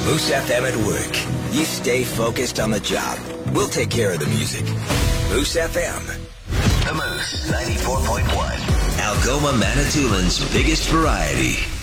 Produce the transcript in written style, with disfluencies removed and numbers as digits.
Moose FM at work. You stay focused on the job. We'll take care of the music. Moose FM. The Moose 94.1. Algoma Manitoulин's biggest variety.